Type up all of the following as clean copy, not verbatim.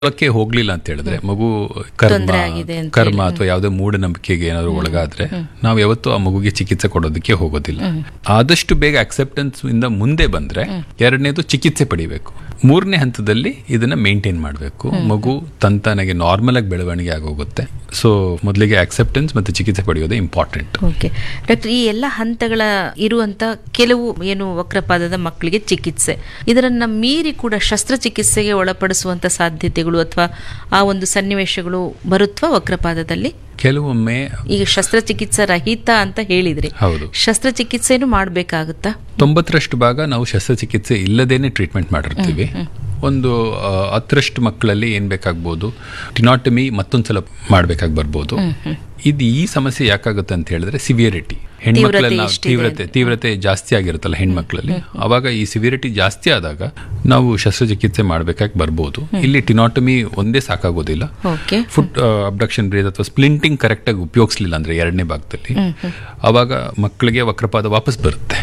ಕ್ಕೆ ಹೋಗ್ಲಿಲ್ಲ ಅಂತ ಹೇಳಿದ್ರೆ ಮಗು ಕರ್ಮ ಅಥವಾ ಯಾವುದೇ ಮೂಢನಂಬಿಕೆಗೆ ಏನಾದ್ರು ಒಳಗಾದ್ರೆ ನಾವು ಯಾವತ್ತೂ ಆ ಮಗುಗೆ ಚಿಕಿತ್ಸೆ ಕೊಡೋದಕ್ಕೆ ಹೋಗೋದಿಲ್ಲ. ಆದಷ್ಟು ಬೇಗ ಅಕ್ಸೆಪ್ಟೆನ್ಸ್ ಇಂದ ಮುಂದೆ ಬಂದ್ರೆ ಎರಡನೇದು ಚಿಕಿತ್ಸೆ ಪಡಿಬೇಕು. ಮೂರನೇ ಹಂತದಲ್ಲಿ ಇದನ್ನ ಮೇಂಟೈನ್ ಮಾಡಬೇಕು. ಮಗು ತಂತಾನಾಗೆ ನಾರ್ಮಲ್ ಆಗಿ ಬೆಳವಣಿಗೆ ಆಗೋಗುತ್ತೆ. ಸೊ ಮೊದಲಿಗೆ ಅಕ್ಸೆಪ್ಟೆನ್ಸ್ ಮತ್ತೆ ಚಿಕಿತ್ಸೆ ಪಡೆಯೋದೇ ಇಂಪಾರ್ಟೆಂಟ್. ಓಕೆ ಡಾಕ್ಟರ್, ಈ ಎಲ್ಲ ಹಂತಗಳ ಇರುವಂತ ಕೆಲವು ಏನು ವಕ್ರಪಾದದ ಮಕ್ಕಳಿಗೆ ಚಿಕಿತ್ಸೆ, ಇದರನ್ನ ಮೀರಿ ಕೂಡ ಶಸ್ತ್ರಚಿಕಿತ್ಸೆಗೆ ಒಳಪಡಿಸುವಂತ ಸಾಧ್ಯತೆಗಳು ಅಥವಾ ಆ ಒಂದು ಸನ್ನಿವೇಶಗಳು ಬರುತ್ವಾ ವಕ್ರಪಾದದಲ್ಲಿ? ಕೆಲವೊಮ್ಮೆ ಈಗ ಶಸ್ತ್ರಚಿಕಿತ್ಸಾ ರಹಿತ ಅಂತ ಹೇಳಿದ್ರಿ, ಹೌದು, ಶಸ್ತ್ರಚಿಕಿತ್ಸೆನೂ ಮಾಡಬೇಕಾಗುತ್ತಾ? 90% ಭಾಗ ನಾವು ಶಸ್ತ್ರಚಿಕಿತ್ಸೆ ಇಲ್ಲದೇನೆ ಟ್ರೀಟ್ಮೆಂಟ್ ಮಾಡಿರ್ತೀವಿ. ಒಂದು 10% ಮಕ್ಕಳಲ್ಲಿ ಏನ್ ಬೇಕಾಗ್ಬೋದು, ಟಿನಾಟಮಿ ಮತ್ತೊಂದ್ಸಲ ಮಾಡ್ಬೇಕಾಗಿ ಬರ್ಬೋದು. ಇದು ಈ ಸಮಸ್ಯೆ ಯಾಕಾಗುತ್ತೆ ಅಂತ ಹೇಳಿದ್ರೆ ಸಿವಿಯರಿಟಿ, ಹೆಣ್ಮಕ್ಳಲ್ಲಿ ತೀವ್ರತೆ ಜಾಸ್ತಿ ಆಗಿರುತ್ತಲ್ಲ ಹೆಣ್ಮಕ್ಳಲ್ಲಿ, ಅವಾಗ ಈ ಸಿವಿಯರಿಟಿ ಜಾಸ್ತಿ ಆದಾಗ ನಾವು ಶಸ್ತ್ರಚಿಕಿತ್ಸೆ ಮಾಡ್ಬೇಕಾಗಿ ಬರ್ಬೋದು. ಇಲ್ಲಿ ಟಿನಾಟಮಿ ಒಂದೇ ಸಾಕಾಗೋದಿಲ್ಲ. ಫುಟ್ ಅಬ್ಡಕ್ಷನ್ ಬ್ರೇಸ್ ಅಥವಾ ಸ್ಪ್ಲಿಂಟಿಂಗ್ ಕರೆಕ್ಟ್ ಆಗಿ ಉಪಯೋಗಿಸ್ಲಿಲ್ಲ ಅಂದ್ರೆ ಎರಡನೇ ಭಾಗದಲ್ಲಿ, ಅವಾಗ ಮಕ್ಕಳಿಗೆ ವಕ್ರಪಾದ ವಾಪಸ್ ಬರುತ್ತೆ.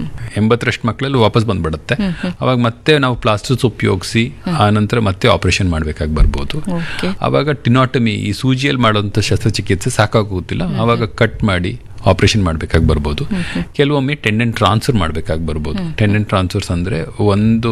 80% ಮಕ್ಕಳಲ್ಲಿ ವಾಪಸ್ ಬಂದ್ಬಿಡುತ್ತೆ. ಅವಾಗ ಮತ್ತೆ ನಾವು ಪ್ಲಾಸ್ಟರ್ಸ್ ಉಪಯೋಗಿಸಿ ಆ ನಂತರ ಮತ್ತೆ ಆಪರೇಷನ್ ಮಾಡ್ಬೇಕಾಗಿ ಬರ್ಬೋದು. ಅವಾಗ ಟಿನಾಟಮಿ, ಈ ಸೂಜಿಯಲ್ಲಿ ಮಾಡುವಂತ ಶಸ್ತ್ರಚಿಕಿತ್ಸೆ ಸಾಕಾಗೋದಿಲ್ಲ, ಅವಾಗ ಕಟ್ ಮಾಡಿ ಆಪರೇಷನ್ ಮಾಡ್ಬೇಕಾಗಿ ಬರ್ಬೋದು. ಕೆಲವೊಮ್ಮೆ ಟೆಂಡನ್ ಟ್ರಾನ್ಸ್ಫರ್ ಮಾಡ್ಬೇಕಾಗಿ ಬರ್ಬೋದು. ಟೆಂಡನ್ ಟ್ರಾನ್ಸ್ಫರ್ಸ್ ಅಂದ್ರೆ ಒಂದು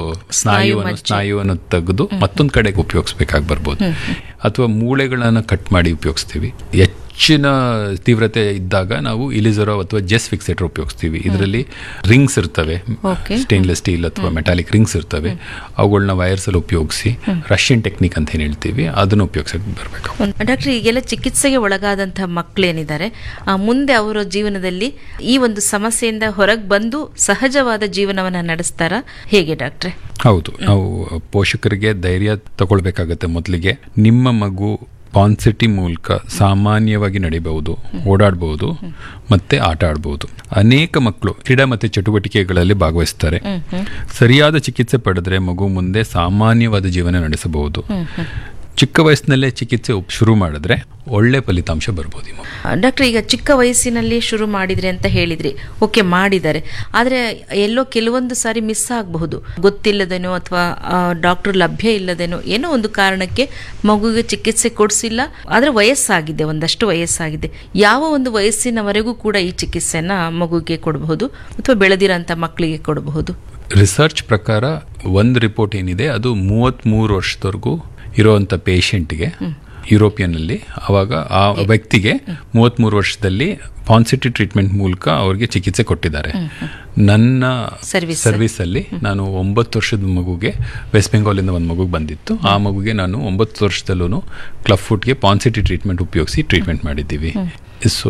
ಸ್ನಾಯುವನ್ನು ತೆಗೆದು ಮತ್ತೊಂದು ಕಡೆಗೆ ಉಪಯೋಗಿಸ್ಬೇಕಾಗಿ ಬರ್ಬೋದು. ಅಥವಾ ಮೂಳೆಗಳನ್ನ ಕಟ್ ಮಾಡಿ ಉಪಯೋಗಿಸ್ತೀವಿ. ಹೆಚ್ಚಿನ ತೀವ್ರತೆ ಇದ್ದಾಗ ನಾವು ಇಲಿಜರೋ ಅಥವಾ ಜೆಸ್ ಫಿಕ್ಸೇಟರ್ ಉಪಯೋಗಿಸ್ತೀವಿ. ಇದರಲ್ಲಿ ರಿಂಗ್ಸ್ ಇರ್ತವೆ, ಸ್ಟೇನ್ಲೆಸ್ ಸ್ಟೀಲ್ ಅಥವಾ ಮೆಟಾಲಿಕ್ ರಿಂಗ್ಸ್ ಇರ್ತವೆ. ಅವುಗಳನ್ನ ವೈರ್ಸ್ ಅಲ್ಲಿ ಉಪಯೋಗಿಸಿ ರಷ್ಯನ್ ಟೆಕ್ನಿಕ್ ಅಂತ ಏನ್ ಹೇಳ್ತೀವಿ ಅದನ್ನು ಉಪಯೋಗಿಸಕ್ಕೆ ಬರಬೇಕು. ಡಾಕ್ಟರ್, ಈಗೆಲ್ಲ ಚಿಕಿತ್ಸೆಗೆ ಒಳಗಾದಂತಹ ಮಕ್ಕಳೇನಿದ್ದಾರೆ, ಮುಂದೆ ಅವರ ಜೀವನದಲ್ಲಿ ಈ ಒಂದು ಸಮಸ್ಯೆಯಿಂದ ಹೊರಗೆ ಬಂದು ಸಹಜವಾದ ಜೀವನವನ್ನ ನಡೆಸ್ತಾರ, ಹೇಗೆ ಡಾಕ್ಟ್ರೆ? ಹೌದು, ನಾವು ಪೋಷಕರಿಗೆ ಧೈರ್ಯ ತಗೊಳ್ಬೇಕಾಗತ್ತೆ. ಮೊದಲಿಗೆ ನಿಮ್ಮ ಮಗು ಪಾನ್ಸಿಟಿ ಮೂಲಕ ಸಾಮಾನ್ಯವಾಗಿ ನಡಿಬಹುದು, ಓಡಾಡಬಹುದು, ಮತ್ತೆ ಆಟ ಆಡಬಹುದು. ಅನೇಕ ಮಕ್ಕಳು ಕ್ರೀಡಾ ಮತ್ತೆ ಚಟುವಟಿಕೆಗಳಲ್ಲಿ ಭಾಗವಹಿಸ್ತಾರೆ. ಸರಿಯಾದ ಚಿಕಿತ್ಸೆ ಪಡೆದ್ರೆ ಮಗು ಮುಂದೆ ಸಾಮಾನ್ಯವಾದ ಜೀವನ ನಡೆಸಬಹುದು. ಚಿಕ್ಕ ವಯಸ್ಸಿನಲ್ಲೇ ಚಿಕಿತ್ಸೆ ಶುರು ಮಾಡಿದ್ರೆ ಒಳ್ಳೆ ಫಲಿತಾಂಶ ಬರ್ಬೋದು. ಡಾಕ್ಟರ್, ಈಗ ಚಿಕ್ಕ ವಯಸ್ಸಿನಲ್ಲಿ ಶುರು ಮಾಡಿದ್ರಿ ಅಂತ ಹೇಳಿದ್ರಿ, ಓಕೆ ಮಾಡಿದ್ದಾರೆ, ಆದರೆ ಎಲ್ಲೋ ಕೆಲವೊಂದು ಸಾರಿ ಮಿಸ್ ಆಗಬಹುದು, ಗೊತ್ತಿಲ್ಲದೇನೋ ಅಥವಾ ಡಾಕ್ಟರ್ ಲಭ್ಯ ಇಲ್ಲದೇನೋ ಏನೋ ಒಂದು ಕಾರಣಕ್ಕೆ ಮಗುವಿಗೆ ಚಿಕಿತ್ಸೆ ಕೊಡಿಸಿಲ್ಲ, ಆದರೆ ವಯಸ್ಸಾಗಿದೆ, ಒಂದಷ್ಟು ವಯಸ್ಸಾಗಿದೆ. ಯಾವ ಒಂದು ವಯಸ್ಸಿನವರೆಗೂ ಕೂಡ ಈ ಚಿಕಿತ್ಸೆನ ಮಗುವಿಗೆ ಕೊಡಬಹುದು ಅಥವಾ ಬೆಳೆದಿರೋಂಥ ಮಕ್ಕಳಿಗೆ ಕೊಡಬಹುದು? ರಿಸರ್ಚ್ ಪ್ರಕಾರ ಒಂದು ರಿಪೋರ್ಟ್ ಏನಿದೆ, ಅದು 33 ವರ್ಷದವರೆಗೂ ಇರುವಂತ ಪೇಷಂಟ್ಗೆ ಯುರೋಪಿಯನ್ ಅಲ್ಲಿ, ಅವಾಗ ಆ ವ್ಯಕ್ತಿಗೆ 33 ವರ್ಷದಲ್ಲಿ ಪಾನ್ಸಿಟಿ ಟ್ರೀಟ್ಮೆಂಟ್ ಮೂಲಕ ಅವ್ರಿಗೆ ಚಿಕಿತ್ಸೆ ಕೊಟ್ಟಿದ್ದಾರೆ. ನನ್ನ ಸರ್ವಿಸ್ ಅಲ್ಲಿ ನಾನು 9 ವರ್ಷದ ಮಗುಗೆ, ವೆಸ್ಟ್ ಬೆಂಗಾಲ್ ಇಂದ ಒಂದು ಮಗುಗೆ ಬಂದಿತ್ತು, ಆ ಮಗುಗೆ ನಾನು 9 ವರ್ಷದಲ್ಲೂ ಕ್ಲಬ್ ಫುಟ್ಗೆ ಪಾನ್ಸಿಟಿ ಟ್ರೀಟ್ಮೆಂಟ್ ಉಪಯೋಗಿಸಿ ಟ್ರೀಟ್ಮೆಂಟ್ ಮಾಡಿದ್ದೀವಿ. ಸೊ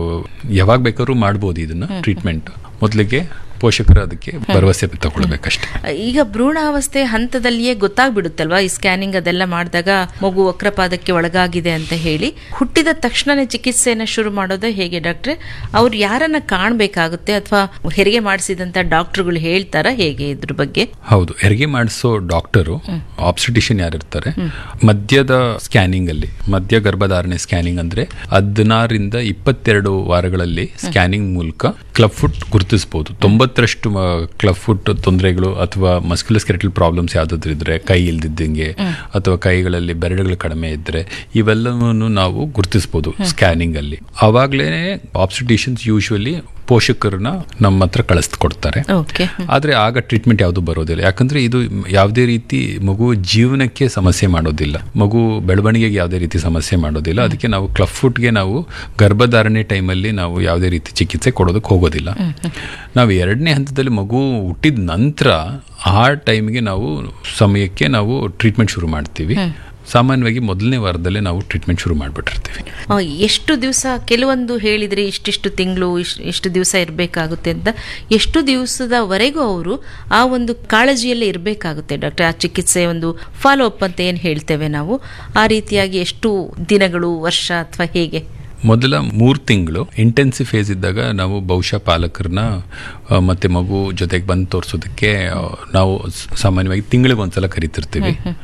ಯಾವಾಗ ಬೇಕಾದ್ರೂ ಮಾಡ್ಬೋದು ಇದನ್ನ ಟ್ರೀಟ್ಮೆಂಟ್. ಮೊದಲಿಗೆ ಪೋಷಕರು ಅದಕ್ಕೆ ಭರವಸೆ ತಗೊಳ್ಬೇಕಷ್ಟೇ. ಈಗ ಭ್ರೂಣಾವಸ್ಥೆ ಹಂತದಲ್ಲಿಯೇ ಗೊತ್ತಾಗ್ಬಿಡುತ್ತಲ್ವಾ, ಈ ಸ್ಕ್ಯಾನಿಂಗ್ ಅದೆಲ್ಲ ಮಾಡಿದಾಗ ಮಗು ವಕ್ರಪಾದಕ್ಕೆ ಒಳಗಾಗಿದೆ ಅಂತ ಹೇಳಿ, ಹುಟ್ಟಿದ ತಕ್ಷಣನೇ ಚಿಕಿತ್ಸೆಯನ್ನ ಶುರು ಮಾಡೋದು ಹೇಗೆ ಡಾಕ್ಟ್ರೆ? ಅವ್ರು ಯಾರನ್ನ ಕಾಣಬೇಕಾಗುತ್ತೆ ಅಥವಾ ಹೆರಿಗೆ ಮಾಡಿಸಿದಂತ ಡಾಕ್ಟರ್ಗಳು ಹೇಳ್ತಾರ, ಹೇಗೆ ಇದ್ರ ಬಗ್ಗೆ? ಹೌದು, ಹೆರಿಗೆ ಮಾಡಿಸೋ ಡಾಕ್ಟರು ಆಬ್ಸ್ಟಿಷಿಯನ್ ಯಾರಿರ್ತಾರೆ, ಮಧ್ಯದ ಸ್ಕ್ಯಾನಿಂಗ್ ಅಲ್ಲಿ, ಮಧ್ಯ ಗರ್ಭಧಾರಣೆ ಸ್ಕ್ಯಾನಿಂಗ್ ಅಂದ್ರೆ 16ರಿಂದ 22 ವಾರಗಳಲ್ಲಿ ಸ್ಕ್ಯಾನಿಂಗ್ ಮೂಲಕ ಕ್ಲಬ್ ಫುಟ್ ಗುರುತಿಸಬಹುದು. 90% ಕ್ಲಬ್ ಫುಟ್ ತೊಂದರೆಗಳು ಅಥವಾ ಮಸ್ಕ್ಯುಲೋಸ್ಕೆಲೆಟಲ್ ಪ್ರಾಬ್ಲಮ್ಸ್ ಯಾವ್ದಾದ್ರು ಇದ್ರೆ, ಕೈ ಇಲ್ದಿದ್ದಂಗೆ ಅಥವಾ ಕೈಗಳಲ್ಲಿ ಬೆರಳುಗಳು ಕಡಿಮೆ ಇದ್ರೆ, ಇವೆಲ್ಲವನ್ನು ನಾವು ಗುರುತಿಸಬಹುದು ಸ್ಕ್ಯಾನಿಂಗ್ ಅಲ್ಲಿ. ಅವಾಗ್ಲೇ ಆಬ್ಸ್ಟಿಷಿಯನ್ಸ್ ಯೂಶುವಲಿ ಪೋಷಕರನ್ನ ನಮ್ಮ ಹತ್ರ ಕಳಿಸ್ಕೊಡ್ತಾರೆ. ಆದ್ರೆ ಆಗ ಟ್ರೀಟ್ಮೆಂಟ್ ಯಾವುದು ಬರೋದಿಲ್ಲ, ಯಾಕಂದ್ರೆ ಇದು ಯಾವುದೇ ರೀತಿ ಮಗು ಜೀವನಕ್ಕೆ ಸಮಸ್ಯೆ ಮಾಡೋದಿಲ್ಲ, ಮಗು ಬೆಳವಣಿಗೆಗೆ ಯಾವುದೇ ರೀತಿ ಸಮಸ್ಯೆ ಮಾಡೋದಿಲ್ಲ. ಅದಕ್ಕೆ ನಾವು ಕ್ಲಬ್ ಫುಟ್ಗೆ ನಾವು ಗರ್ಭಧಾರಣೆ ಟೈಮಲ್ಲಿ ನಾವು ಯಾವುದೇ ರೀತಿ ಚಿಕಿತ್ಸೆ ಕೊಡೋದಕ್ಕೆ ಹೋಗೋದಿಲ್ಲ. ನಾವು 2ನೇ ಹಂತದಲ್ಲಿ ಮಗು ಹುಟ್ಟಿದ ನಂತರ ಆ ಟೈಮ್ಗೆ ನಾವು ಸಮಯಕ್ಕೆ ನಾವು ಟ್ರೀಟ್ಮೆಂಟ್ ಶುರು ಮಾಡ್ತೀವಿ. ಸಾಮಾನ್ಯವಾಗಿ 1ನೇ ವಾರದಲ್ಲೇ ನಾವು ಟ್ರೀಟ್ಮೆಂಟ್ ಶುರು ಮಾಡಿಬಿಟ್ಟಿರ್ತೀವಿ. ಎಷ್ಟು ದಿವಸ, ಕೆಲವೊಂದು ಹೇಳಿದ್ರೆ ಇಷ್ಟಿಷ್ಟು ತಿಂಗಳು ಇಷ್ಟು ದಿವಸ ಇರಬೇಕಾಗುತ್ತೆ ಅಂತ, ಎಷ್ಟು ದಿವಸದವರೆಗೂ ಅವರು ಆ ಒಂದು ಕಾಳಜಿಯಲ್ಲೇ ಇರಬೇಕಾಗುತ್ತೆ ಡಾಕ್ಟರ್? ಆ ಚಿಕಿತ್ಸೆ ಒಂದು ಫಾಲೋ ಅಪ್ ಅಂತ ಏನು ಹೇಳ್ತೇವೆ ನಾವು, ಆ ರೀತಿಯಾಗಿ ಎಷ್ಟು ದಿನಗಳು, ವರ್ಷ ಅಥವಾ ಹೇಗೆ? ಮೊದಲ 3 ತಿಂಗಳು ಇಂಟೆನ್ಸಿವ್ ಫೇಸ್ ಇದ್ದಾಗ ನಾವು ಬಹುಶಃ ಪಾಲಕರನ್ನ ಮತ್ತೆ ಮಗು ಜೊತೆಗೆ ಬಂದು ತೋರಿಸೋದಕ್ಕೆ ನಾವು ಸಾಮಾನ್ಯವಾಗಿ ತಿಂಗಳಿಗೆ ಒಂದ್ಸಲ ಕರಿತಿರ್ತೀವಿ.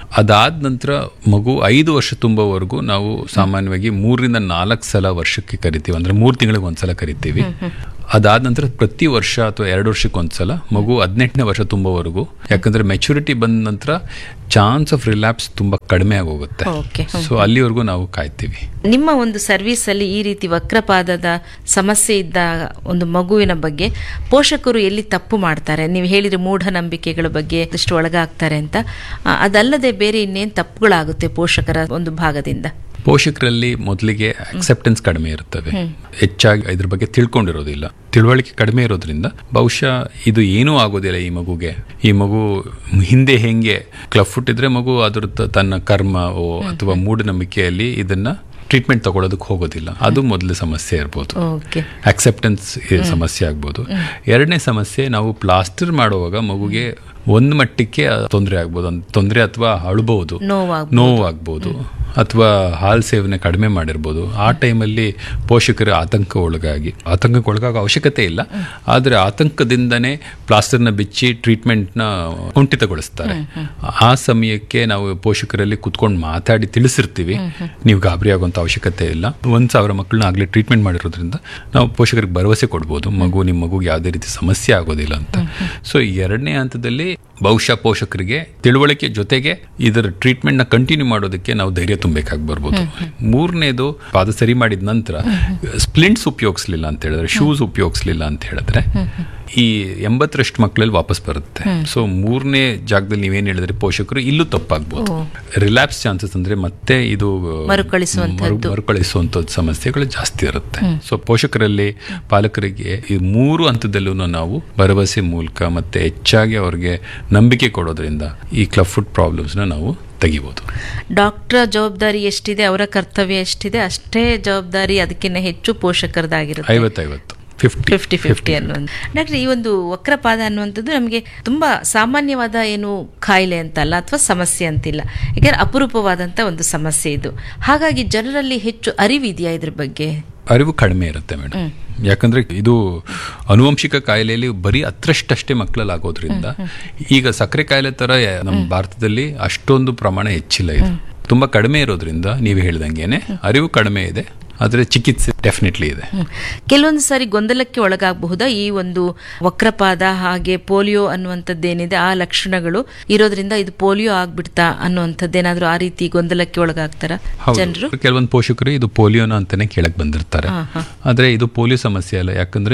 ಅದಾದ ನಂತರ ಮಗು 5 ವರ್ಷ ತುಂಬುವವರೆಗೂ ನಾವು ಸಾಮಾನ್ಯವಾಗಿ 3ರಿಂದ 4 ಸಲ ವರ್ಷಕ್ಕೆ ಕರಿತೀವಿ, ಅಂದ್ರೆ 3 ತಿಂಗಳಿಗೆ ಒಂದ್ಸಲ ಕರಿತೀವಿ. ಅದಾದ ನಂತರ ಪ್ರತಿ ವರ್ಷ ಅಥವಾ 2 ವರ್ಷಕ್ಕೆ ಒಂದ್ಸಲ ಮಗು 18ನೇ ವರ್ಷ ತುಂಬುವವರೆಗೂ, ಯಾಕಂದ್ರೆ ಮೆಚುರಿಟಿ ಬಂದ ನಂತರ ಚಾನ್ಸ್ ಆಫ್ ರಿಲ್ಯಾಪ್ಸ್ ತುಂಬಾ ಕಡಿಮೆ ಆಗೋಗುತ್ತೆ. ಸೊ ಅಲ್ಲಿವರೆಗೂ ನಾವು ಕಾಯ್ತೀವಿ. ನಿಮ್ಮ ಒಂದು ಸರ್ವಿಸ್ ಅಲ್ಲಿ ಈ ರೀತಿ ವಕ್ರಪಾದದ ಸಮಸ್ಯೆ ಇದ್ದ ಒಂದು ಮಗುವಿನ ಬಗ್ಗೆ ಪೋಷಕರು ಎಲ್ಲಿ ತಪ್ಪು ಮಾಡ್ತಾರೆ? ನೀವು ಹೇಳಿದ್ರೆ ಮೂಢನಂಬಿಕೆಗಳ ಬಗ್ಗೆ ಅಷ್ಟು ಒಳಗಾಗ್ತಾರೆ ಅಂತ, ಅದಲ್ಲದೆ ಬೇರೆ ಇನ್ನೇನು ತಪ್ಪುಗಳಾಗುತ್ತೆ ಪೋಷಕರ ಒಂದು ಭಾಗದಿಂದ? ಪೋಷಕರಲ್ಲಿ ಮೊದಲಿಗೆ ಅಕ್ಸೆಪ್ಟೆನ್ಸ್ ಕಡಿಮೆ ಇರುತ್ತವೆ, ಹೆಚ್ಚಾಗಿ ಇದ್ರ ಬಗ್ಗೆ ತಿಳ್ಕೊಂಡಿರೋದಿಲ್ಲ, ತಿಳುವಳಿಕೆ ಕಡಿಮೆ ಇರೋದ್ರಿಂದ ಬಹುಶಃ ಇದು ಏನೂ ಆಗೋದಿಲ್ಲ ಈ ಮಗುಗೆ, ಈ ಮಗು ಹಿಂದೆ ಹೆಂಗೆ ಕ್ಲಬ್ ಫುಟ್ ಇದ್ರೆ ಮಗು ಅದ್ರ ತನ್ನ ಕರ್ಮವೋ ಅಥವಾ ಮೂಢನಂಬಿಕೆಯಲ್ಲಿ ಇದನ್ನ ಟ್ರೀಟ್ಮೆಂಟ್ ತಗೊಳ್ಳೋದಕ್ಕೆ ಹೋಗೋದಿಲ್ಲ. ಅದು ಮೊದಲ ಸಮಸ್ಯೆ ಇರ್ಬೋದು, ಅಕ್ಸೆಪ್ಟೆನ್ಸ್ ಸಮಸ್ಯೆ ಆಗ್ಬೋದು. ಎರಡನೇ ಸಮಸ್ಯೆ, ನಾವು ಪ್ಲಾಸ್ಟರ್ ಮಾಡುವಾಗ ಮಗುಗೆ ಒಂದು ಮಟ್ಟಕ್ಕೆ ತೊಂದರೆ ಆಗ್ಬೋದು, ತೊಂದರೆ ಅಥವಾ ಅಳ್ಬಹುದು, ನೋವಾಗ್ಬೋದು, ಅಥವಾ ಹಾಲು ಸೇವನೆ ಕಡಿಮೆ ಮಾಡಿರ್ಬೋದು. ಆ ಟೈಮಲ್ಲಿ ಪೋಷಕರು ಆತಂಕಕ್ಕೆ ಒಳಗಾಗೋ ಅವಶ್ಯಕತೆ ಇಲ್ಲ, ಆದರೆ ಆತಂಕದಿಂದನೇ ಪ್ಲಾಸ್ಟರ್ನ ಬಿಚ್ಚಿ ಟ್ರೀಟ್ಮೆಂಟ್ನ ಕುಂಠಿತಗೊಳಿಸ್ತಾರೆ. ಆ ಸಮಯಕ್ಕೆ ನಾವು ಪೋಷಕರಲ್ಲಿ ಕುತ್ಕೊಂಡು ಮಾತಾಡಿ ತಿಳಿಸಿರ್ತೀವಿ, ನೀವು ಗಾಬರಿ ಆಗುವಂಥ ಅವಶ್ಯಕತೆ ಇಲ್ಲ, 1,000 ಮಕ್ಕಳನ್ನ ಆಗಲೇ ಟ್ರೀಟ್ಮೆಂಟ್ ಮಾಡಿರೋದ್ರಿಂದ ನಾವು ಪೋಷಕರಿಗೆ ಭರವಸೆ ಕೊಡ್ಬೋದು, ನಿಮ್ಮ ಮಗುಗೆ ಯಾವುದೇ ರೀತಿ ಸಮಸ್ಯೆ ಆಗೋದಿಲ್ಲ ಅಂತ. ಸೊ ಎರಡನೇ ಹಂತದಲ್ಲಿ ಬಹುಶಃ ಪೋಷಕರಿಗೆ ತಿಳುವಳಿಕೆ ಜೊತೆಗೆ ಇದರ ಟ್ರೀಟ್ಮೆಂಟ್ನ ಕಂಟಿನ್ಯೂ ಮಾಡೋದಕ್ಕೆ ನಾವು ಧೈರ್ಯ ತುಂಬಬೇಕಾಗಿ ಬರ್ಬೋದು. ಮೂರನೇದು, ಪಾದ ಸರಿ ಮಾಡಿದ ನಂತರ ಸ್ಪ್ಲಿಂಟ್ಸ್ ಉಪಯೋಗಿಸ್ಲಿಲ್ಲ ಅಂತ ಹೇಳಿದ್ರೆ, ಶೂಸ್ ಉಪಯೋಗಿಸ್ಲಿಲ್ಲ ಅಂತ ಹೇಳಿದ್ರೆ ಈ 80% ಮಕ್ಕಳಲ್ಲಿ ವಾಪಸ್ ಬರುತ್ತೆ. ಸೊ ಮೂರನೇ ಜಾಗದಲ್ಲಿ ನೀವೇನು ಹೇಳಿದ್ರೆ ಪೋಷಕರು ಇಲ್ಲೂ ತಪ್ಪಾಗ್ಬೋದು. ರಿಲ್ಯಾಪ್ಸ್ ಚಾನ್ಸಸ್ ಅಂದ್ರೆ ಮತ್ತೆ ಇದು ಮರುಕಳಿಸುವಂಥದ್ದು ಸಮಸ್ಯೆಗಳು ಜಾಸ್ತಿ ಇರುತ್ತೆ. ಸೊ ಪೋಷಕರಲ್ಲಿ, ಪಾಲಕರಿಗೆ ಈ 3 ಹಂತದಲ್ಲೂ ನಾವು ಭರವಸೆ ಮೂಲಕ ಮತ್ತೆ ಹೆಚ್ಚಾಗಿ ಅವ್ರಿಗೆ ನಂಬಿಕೆ ಕೊಡೋದ್ರಿಂದ ಈ ಕ್ಲಬ್ ಫುಟ್ ಪ್ರಾಬ್ಲಮ್ಸ್ನ ನಾವು ತೆಗಿಬಹುದು. ಡಾಕ್ಟರ್ ಜವಾಬ್ದಾರಿ ಎಷ್ಟಿದೆ, ಅವರ ಕರ್ತವ್ಯ ಎಷ್ಟಿದೆ, ಅಷ್ಟೇ ಜವಾಬ್ದಾರಿ ಅದಕ್ಕಿಂತ ಹೆಚ್ಚು ಪೋಷಕರದಾಗಿರುತ್ತೆ. 50-50 50-50 ಅನ್ನೋದು. ಡಾಕ್ಟರ್, ಈ ಒಂದು ವಕ್ರಪಾದ ಅನ್ನುವಂಥದ್ದು ನಮಗೆ ತುಂಬಾ ಸಾಮಾನ್ಯವಾದ ಏನು ಕಾಯಿಲೆ ಅಂತಲ್ಲ ಅಥವಾ ಸಮಸ್ಯೆ ಅಂತಿಲ್ಲ, ಯಾಕಂದ್ರೆ ಅಪರೂಪವಾದಂಥ ಒಂದು ಸಮಸ್ಯೆ ಇದು. ಹಾಗಾಗಿ ಜನರಲ್ಲಿ ಹೆಚ್ಚು ಅರಿವಿದೆಯಾ ಇದ್ರ ಬಗ್ಗೆ? ಅರಿವು ಕಡಿಮೆ ಇರುತ್ತೆ ಮೇಡಮ್, ಯಾಕಂದ್ರೆ ಇದು ಅನುವಂಶಿಕ ಕಾಯಿಲೆಯಲ್ಲಿ ಬರೀ 10% ಮಕ್ಕಳಲ್ಲಿ ಆಗೋದ್ರಿಂದ ಈಗ ಸಕ್ಕರೆ ಕಾಯಿಲೆ ತರ ನಮ್ಮ ಭಾರತದಲ್ಲಿ ಅಷ್ಟೊಂದು ಪ್ರಮಾಣ ಹೆಚ್ಚಿಲ್ಲ. ಇದು ತುಂಬಾ ಕಡಿಮೆ ಇರೋದ್ರಿಂದ ನೀವು ಹೇಳ್ದಂಗೆನೆ ಅರಿವು ಕಡಿಮೆ ಇದೆ, ಆದರೆ ಚಿಕಿತ್ಸೆ ಡೆಫಿನೆಟ್ಲಿ ಇದೆ. ಕೆಲವೊಂದು ಸಾರಿ ಗೊಂದಲಕ್ಕೆ ಒಳಗಾಗಬಹುದಾ ಈ ಒಂದು ವಕ್ರಪಾದ ಹಾಗೆ ಪೋಲಿಯೋ ಅನ್ನುವಂಥದ್ದೇನಿದೆ ಆ ಲಕ್ಷಣಗಳು ಇರೋದ್ರಿಂದ ಇದು ಪೋಲಿಯೋ ಆಗ್ಬಿಡ್ತಾ ಅನ್ನುವಂಥದ್ದೇನಾದ್ರೂ ಆ ರೀತಿ ಗೊಂದಲಕ್ಕೆ ಒಳಗಾಗ್ತಾರ ಜನರು? ಕೆಲವೊಂದು ಪೋಷಕರು ಇದು ಪೋಲಿಯೋನ ಅಂತಾನೆ ಕೇಳಕ್ ಬಂದಿರ್ತಾರೆ, ಆದ್ರೆ ಇದು ಪೋಲಿಯೋ ಸಮಸ್ಯೆ ಅಲ್ಲ. ಯಾಕಂದ್ರೆ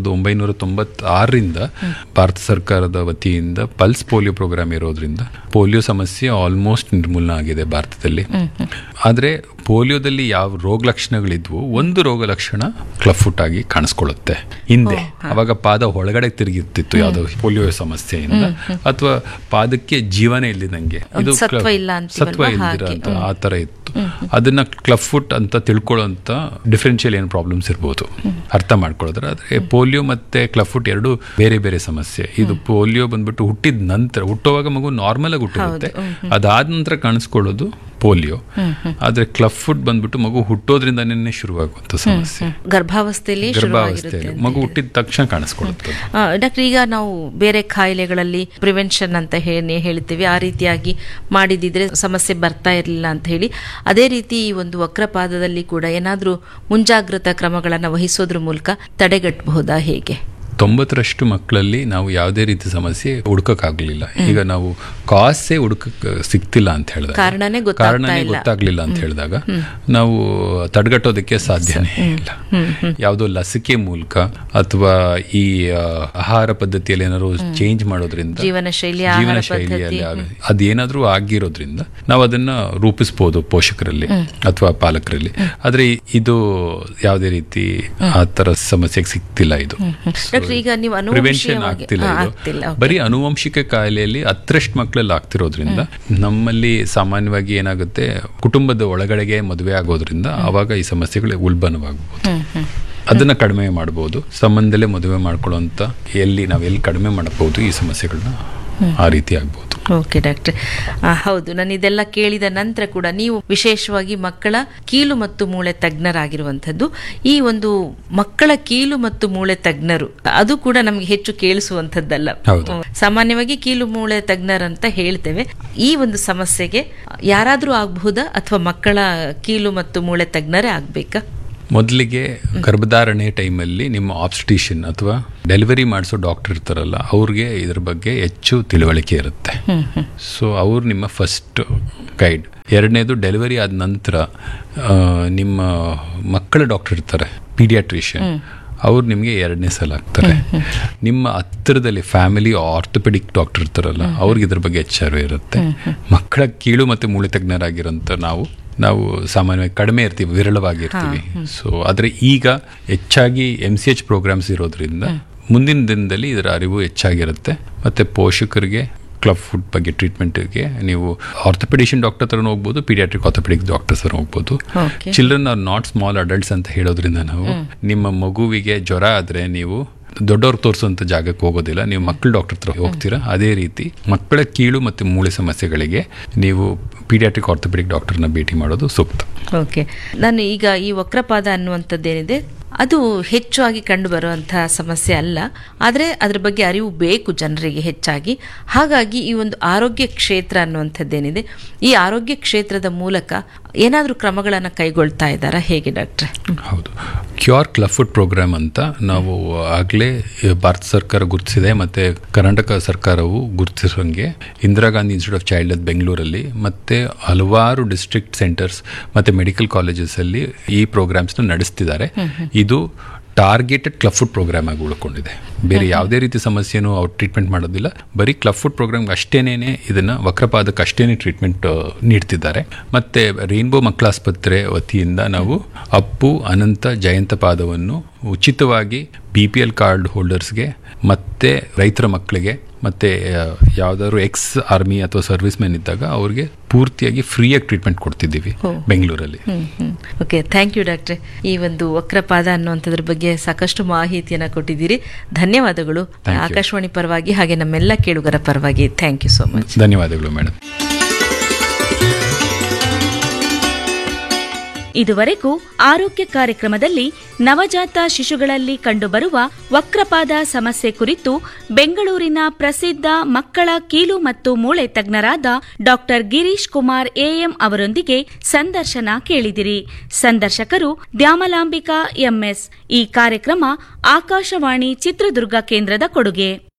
1996ರಿಂದ ಭಾರತ ಸರ್ಕಾರದ ವತಿಯಿಂದ ಪಲ್ಸ್ ಪೋಲಿಯೋ ಪ್ರೋಗ್ರಾಮ್ ಇರೋದ್ರಿಂದ ಪೋಲಿಯೋ ಸಮಸ್ಯೆ ಆಲ್ಮೋಸ್ಟ್ ನಿರ್ಮೂಲನ ಆಗಿದೆ ಭಾರತದಲ್ಲಿ. ಆದ್ರೆ ಪೋಲಿಯೋದಲ್ಲಿ ಯಾವ ರೋಗ ಲಕ್ಷಣಗಳಿದ್ವು, ಒಂದು ರೋಗ ಲಕ್ಷಣ ಕ್ಲಬ್ ಫುಟ್ ಆಗಿ ಕಾಣಿಸ್ಕೊಳ್ಳುತ್ತೆ ಹಿಂದೆ. ಅವಾಗ ಪಾದ ಒಳಗಡೆ ತಿರುಗಿರ್ತಿತ್ತು ಯಾವುದೋ ಪೋಲಿಯೋ ಸಮಸ್ಯೆಯಿಂದ, ಅಥವಾ ಪಾದಕ್ಕೆ ಜೀವನ ಇಲ್ಲಿದಂಗೆ, ಇದು ಸತ್ವ ಇಲ್ದಿರ ಅಂತ ಆ ತರ ಇತ್ತು. ಅದನ್ನ ಕ್ಲಬ್ ಫುಟ್ ಅಂತ ತಿಳ್ಕೊಳ್ಳೋಂತ ಡಿಫರೆನ್ಷಿಯಲ್ ಏನು ಪ್ರಾಬ್ಲಮ್ಸ್ ಇರ್ಬೋದು ಅರ್ಥ ಮಾಡ್ಕೊಳ್ಳೋದ್ರೆ. ಆದ್ರೆ ಪೋಲಿಯೋ ಮತ್ತೆ ಕ್ಲಬ್ ಫುಟ್ ಎರಡು ಬೇರೆ ಬೇರೆ ಸಮಸ್ಯೆ. ಇದು ಪೋಲಿಯೋ ಬಂದ್ಬಿಟ್ಟು ಹುಟ್ಟಿದ ನಂತರ, ಹುಟ್ಟುವಾಗ ಮಗು ನಾರ್ಮಲ್ ಆಗಿ ಹುಟ್ಟಿರುತ್ತೆ, ಅದಾದ ನಂತರ ಕಾಣಿಸ್ಕೊಳ್ಳೋದು ಪೋಲಿಯೋ. ಆದ್ರೆ ಕ್ಲಬ್ ಫುಟ್ ಬಂದ್ಬಿಟ್ಟು ಮಗು ಹುಟ್ಟೋದ್ರಿಂದನೇ ಶುರುವಾಗುವಂತ ಸಮಸ್ಯೆ, ಗರ್ಭಾವಸ್ಥೆಯಲ್ಲಿ ಮಗು ಹುಟ್ಟಿದ ತಕ್ಷಣ ಕಾಣಿಸ್ಕೊಳ್ಳುತ್ತೆ. ಡಾಕ್ಟರ್, ಈಗ ನಾವು ಬೇರೆ ಕಾಯಿಲೆಗಳಲ್ಲಿ ಪ್ರಿವೆನ್ಷನ್ ಅಂತ ಹೇಳ್ತೀವಿ, ಆ ರೀತಿಯಾಗಿ ಮಾಡಿದಿದ್ರೆ ಸಮಸ್ಯೆ ಬರ್ತಾ ಇರಲಿಲ್ಲ ಅಂತ ಹೇಳಿ, ಅದೇ ರೀತಿ ಈ ಒಂದು ವಕ್ರಪಾದದಲ್ಲಿ ಕೂಡ ಏನಾದ್ರೂ ಮುಂಜಾಗ್ರತಾ ಕ್ರಮಗಳನ್ನು ವಹಿಸೋದ್ರ ಮೂಲಕ ತಡೆಗಟ್ಟಬಹುದಾ, ಹೇಗೆ? 90% ಮಕ್ಕಳಲ್ಲಿ ನಾವು ಯಾವುದೇ ರೀತಿ ಸಮಸ್ಯೆ ಹುಡುಕಕ್ಕಾಗಲಿಲ್ಲ. ಈಗ ನಾವು ಕಾಸೇ ಸಿಗ್ತಿಲ್ಲ ಅಂತ ಹೇಳಿದಾಗ, ಕಾರಣನೇ ಗೊತ್ತಾಗ್ಲಿಲ್ಲ ಅಂತ ಹೇಳಿದಾಗ ನಾವು ತಡೆಗಟ್ಟೋದಕ್ಕೆ ಸಾಧ್ಯನೇ ಇಲ್ಲ. ಯಾವುದೋ ಲಸಿಕೆ ಮೂಲಕ ಅಥವಾ ಈ ಆಹಾರ ಪದ್ಧತಿಯಲ್ಲಿ ಏನಾದ್ರು ಚೇಂಜ್ ಮಾಡೋದ್ರಿಂದ, ಜೀವನ ಶೈಲಿಯಲ್ಲಿ ಅದೇನಾದ್ರೂ ಆಗಿರೋದ್ರಿಂದ ನಾವು ಅದನ್ನ ರೂಪಿಸಬಹುದು ಪೋಷಕರಲ್ಲಿ ಅಥವಾ ಪಾಲಕರಲ್ಲಿ. ಆದ್ರೆ ಇದು ಯಾವುದೇ ರೀತಿ ಆ ತರ ಸಮಸ್ಯೆಗೆ ಸಿಗ್ತಿಲ್ಲ. ಇದು ಪ್ರಿವೆನ್ಷನ್ ಆಗ್ತಿಲ್ಲ. ಇದು ಬರೀ ಅನುವಂಶಿಕ ಕಾಯಿಲೆಯಲ್ಲಿ 10% ಮಕ್ಕಳಲ್ಲಿ ಆಗ್ತಿರೋದ್ರಿಂದ ನಮ್ಮಲ್ಲಿ ಸಾಮಾನ್ಯವಾಗಿ ಏನಾಗುತ್ತೆ, ಕುಟುಂಬದ ಒಳಗಡೆಗೆ ಮದುವೆ ಆಗೋದ್ರಿಂದ ಅವಾಗ ಈ ಸಮಸ್ಯೆಗಳು ಉಲ್ಬಣವಾಗಬಹುದು. ಅದನ್ನ ಕಡಿಮೆ ಮಾಡಬಹುದು. ಸಂಬಂಧದಲ್ಲೇ ಮದುವೆ ಮಾಡ್ಕೊಳ್ಳುವಂತ ನಾವೆಲ್ಲಿ ಕಡಿಮೆ ಮಾಡಬಹುದು ಈ ಸಮಸ್ಯೆಗಳನ್ನ ಆ ರೀತಿ ಆಗ್ಬೋದು. ಓಕೆ ಡಾಕ್ಟ್ರೆ, ಹೌದು, ನಾನು ಇದೆಲ್ಲ ಕೇಳಿದ ನಂತರ ಕೂಡ ನೀವು ವಿಶೇಷವಾಗಿ ಮಕ್ಕಳ ಕೀಲು ಮತ್ತು ಮೂಳೆ ತಜ್ಞರಾಗಿರುವಂಥದ್ದು. ಈ ಒಂದು ಮಕ್ಕಳ ಕೀಲು ಮತ್ತು ಮೂಳೆ ತಜ್ಞರು ಅದು ಕೂಡ ನಮಗೆ ಹೆಚ್ಚು ಕೇಳಿಸುವಂಥದ್ದಲ್ಲ. ಸಾಮಾನ್ಯವಾಗಿ ಕೀಲು ಮೂಳೆ ತಜ್ಞರಂತ ಹೇಳ್ತೇವೆ. ಈ ಒಂದು ಸಮಸ್ಯೆಗೆ ಯಾರಾದರೂ ಆಗಬಹುದಾ ಅಥವಾ ಮಕ್ಕಳ ಕೀಲು ಮತ್ತು ಮೂಳೆ ತಜ್ಞರೇ ಆಗ್ಬೇಕಾ? ಮೊದಲಿಗೆ ಗರ್ಭಧಾರಣೆ ಟೈಮಲ್ಲಿ ನಿಮ್ಮ ಆಬ್ಸ್ಟಿಷಿಯನ್ ಅಥವಾ ಡೆಲಿವರಿ ಮಾಡಿಸೋ ಡಾಕ್ಟರ್ ಇರ್ತಾರಲ್ಲ, ಅವ್ರಿಗೆ ಇದ್ರ ಬಗ್ಗೆ ಹೆಚ್ಚು ತಿಳುವಳಿಕೆ ಇರುತ್ತೆ. ಸೊ ಅವ್ರು ನಿಮ್ಮ ಫಸ್ಟ್ ಗೈಡ್. ಎರಡನೇದು, ಡೆಲಿವರಿ ಆದ ನಂತರ ನಿಮ್ಮ ಮಕ್ಕಳ ಡಾಕ್ಟರ್ ಇರ್ತಾರೆ, ಪೀಡಿಯಾಟ್ರಿಷಿಯನ್, ಅವ್ರು ನಿಮಗೆ ಎರಡನೇ ಸಲ ಆಗ್ತಾರೆ. ನಿಮ್ಮ ಹತ್ತಿರದಲ್ಲಿ ಫ್ಯಾಮಿಲಿ ಆರ್ಥೋಪೆಡಿಕ್ ಡಾಕ್ಟರ್ ಇರ್ತಾರಲ್ಲ, ಅವ್ರಿಗೆ ಇದ್ರ ಬಗ್ಗೆ ಎಚ್ಚರ ಇರುತ್ತೆ. ಮಕ್ಕಳ ಕೀಳು ಮತ್ತು ಮೂಳೆ ತಜ್ಞರಾಗಿರೋಂಥ ನಾವು ಸಾಮಾನ್ಯವಾಗಿ ಕಡಿಮೆ ಇರ್ತೀವಿ, ವಿರಳವಾಗಿರ್ತೀವಿ. ಸೊ ಆದರೆ ಈಗ ಹೆಚ್ಚಾಗಿ MCH ಪ್ರೋಗ್ರಾಮ್ಸ್ ಇರೋದ್ರಿಂದ ಮುಂದಿನ ದಿನದಲ್ಲಿ ಇದರ ಅರಿವು ಹೆಚ್ಚಾಗಿರುತ್ತೆ. ಮತ್ತು ಪೋಷಕರಿಗೆ ಕ್ಲಬ್ ಫುಡ್ ಬಗ್ಗೆ ಟ್ರೀಟ್ಮೆಂಟ್ಗೆ ನೀವು ಆರ್ಥೋಪೆಡಿಷಿಯನ್ ಡಾಕ್ಟರ್ ಹತ್ರ ಹೋಗ್ಬೋದು, ಪೀಡಿಯಾಟ್ರಿಕ್ ಆರ್ಥೋಪೆಡಿಕ್ ಡಾಕ್ಟರ್ಸ್ ಹತ್ರ ಹೋಗ್ಬೋದು. Children are not small adults ಅಂತ ಹೇಳೋದ್ರಿಂದ ನಾವು ನಿಮ್ಮ ಮಗುವಿಗೆ ಜ್ವರ ಆದರೆ ನೀವು ದೊಡ್ಡವ್ರು ತೋರಿಸುವಂಥ ಜಾಗಕ್ಕೆ ಹೋಗೋದಿಲ್ಲ, ನೀವು ಮಕ್ಕಳ ಡಾಕ್ಟರ್ ಹತ್ರ ಹೋಗ್ತೀರಾ. ಅದೇ ರೀತಿ ಮಕ್ಕಳ ಕೀಳು ಮತ್ತು ಮೂಳೆ ಸಮಸ್ಯೆಗಳಿಗೆ ನೀವು ಪೀಡಿಯಾಟ್ರಿಕ್ ಆರ್ಥೋಪೆಡಿಕ್ ಡಾಕ್ಟರ್ನ ಭೇಟಿ ಮಾಡೋದು ಸೂಕ್ತ. ಓಕೆ, ನಾನು ಈಗ ಈ ವಕ್ರಪಾದ ಅನ್ನುವಂಥದ್ದೇನಿದೆ ಅದು ಹೆಚ್ಚಾಗಿ ಕಂಡು ಬರುವಂತಹ ಸಮಸ್ಯೆ ಅಲ್ಲ, ಆದರೆ ಅದರ ಬಗ್ಗೆ ಅರಿವು ಬೇಕು ಜನರಿಗೆ ಹೆಚ್ಚಾಗಿ. ಹಾಗಾಗಿ ಈ ಒಂದು ಆರೋಗ್ಯ ಕ್ಷೇತ್ರ ಅನ್ನುವಂಥದ್ದೇನಿದೆ, ಈ ಆರೋಗ್ಯ ಕ್ಷೇತ್ರದ ಮೂಲಕ ಏನಾದರೂ ಕ್ರಮಗಳನ್ನು ಕೈಗೊಳ್ತಾ ಇದ್ದಾರಾ, ಹೇಗೆ ಡಾಕ್ಟ್ರೆ? ಹೌದು, ಕ್ಯೂರ್ ಕ್ಲಬ್ ಫುಡ್ ಪ್ರೋಗ್ರಾಮ್ ಅಂತ ನಾವು ಆಗಲೇ ಭಾರತ ಸರ್ಕಾರ ಗುರುತಿಸಿದೆ, ಮತ್ತು ಕರ್ನಾಟಕ ಸರ್ಕಾರವು ಗುರುತಿಸೋಂಗೆ Indira Gandhi institute of child health ಬೆಂಗಳೂರಲ್ಲಿ ಮತ್ತು ಹಲವಾರು ಡಿಸ್ಟ್ರಿಕ್ಟ್ ಸೆಂಟರ್ಸ್ ಮತ್ತು ಮೆಡಿಕಲ್ ಕಾಲೇಜಸಲ್ಲಿ ಈ ಪ್ರೋಗ್ರಾಮ್ಸ್ನ ನಡೆಸ್ತಿದ್ದಾರೆ. ಇದು ಟಾರ್ಗೆಟೆಡ್ ಕ್ಲಬ್ ಫುಡ್ ಪ್ರೋಗ್ರಾಮ್ ಆಗಿ ಉಳ್ಕೊಂಡಿದೆ. ಬೇರೆ ಯಾವುದೇ ರೀತಿ ಸಮಸ್ಯೆನೂ ಅವ್ರು ಟ್ರೀಟ್ಮೆಂಟ್ ಮಾಡೋದಿಲ್ಲ, ಬರೀ ಕ್ಲಬ್ ಫುಡ್ ಪ್ರೋಗ್ರಾಮ್ಗೆ ಅಷ್ಟೇನೆ ಇದನ್ನು ವಕ್ರಪಾದಕ್ಕೆ ಅಷ್ಟೇನೆ ಟ್ರೀಟ್ಮೆಂಟ್ ನೀಡ್ತಿದ್ದಾರೆ. ಮತ್ತು ರೈನ್ಬೋ ಮಕ್ಕಳ ಆಸ್ಪತ್ರೆ ವತಿಯಿಂದ ನಾವು ಅಪ್ಪು, ಅನಂತ, ಜಯಂತ ಪಾದವನ್ನು ಉಚಿತವಾಗಿ BPL ಕಾರ್ಡ್ ಹೋಲ್ಡರ್ಸ್ಗೆ ಮತ್ತು ರೈತರ ಮಕ್ಕಳಿಗೆ ಮತ್ತು ಯಾವುದಾದ್ರು ಎಕ್ಸ್ ಆರ್ಮಿ ಅಥವಾ ಸರ್ವಿಸ್ ಮೆನ್ ಇದ್ದಾಗ ಅವ್ರಿಗೆ ಪೂರ್ತಿಯಾಗಿ ಫ್ರೀಯಾಗಿ ಟ್ರೀಟ್ಮೆಂಟ್ ಕೊಡ್ತಿದ್ದೀವಿ ಬೆಂಗಳೂರಲ್ಲಿ. ಓಕೆ, ಥ್ಯಾಂಕ್ ಯು ಡಾಕ್ಟ್ರೆ. ಈ ಒಂದು ವಕ್ರಪಾದ ಅನ್ನುವಂಥದ್ರ ಬಗ್ಗೆ ಸಾಕಷ್ಟು ಮಾಹಿತಿಯನ್ನು ಕೊಟ್ಟಿದ್ದೀರಿ. ಧನ್ಯವಾದಗಳು ಆಕಾಶವಾಣಿ ಪರವಾಗಿ ಹಾಗೆ ನಮ್ಮೆಲ್ಲ ಕೇಳುಗರ ಪರವಾಗಿ. Thank you so much. ಧನ್ಯವಾದಗಳು ಮೇಡಮ್. ಇದುವರೆಗೂ ಆರೋಗ್ಯ ಕಾರ್ಯಕ್ರಮದಲ್ಲಿ ನವಜಾತ ಶಿಶುಗಳಲ್ಲಿ ಕಂಡುಬರುವ ವಕ್ರಪಾದ ಸಮಸ್ಯೆ ಕುರಿತು ಬೆಂಗಳೂರಿನ ಪ್ರಸಿದ್ಧ ಮಕ್ಕಳ ಕೀಲು ಮತ್ತು ಮೂಳೆ ತಜ್ಞರಾದ ಡಾಕ್ಟರ್ ಗಿರೀಶ್ ಕುಮಾರ್ AM ಅವರೊಂದಿಗೆ ಸಂದರ್ಶನ ಕೇಳಿದಿರಿ. ಸಂದರ್ಶಕರು ದ್ಯಾಮಲಾಂಬಿಕಾ MS. ಈ ಕಾರ್ಯಕ್ರಮ ಆಕಾಶವಾಣಿ ಚಿತ್ರದುರ್ಗ ಕೇಂದ್ರದ ಕೊಡುಗೆ.